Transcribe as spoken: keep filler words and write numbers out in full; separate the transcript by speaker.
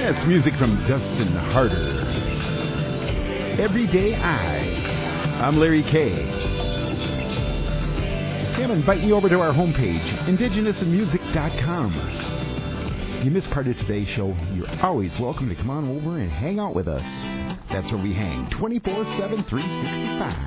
Speaker 1: That's music from Dustin Harder. Everyday I. I'm Larry Kay. I'm inviting you over to our homepage, indigenous in music dot com. If you missed part of today's show, you're always welcome to come on over and hang out with us. That's where we hang twenty-four seven, three sixty-five.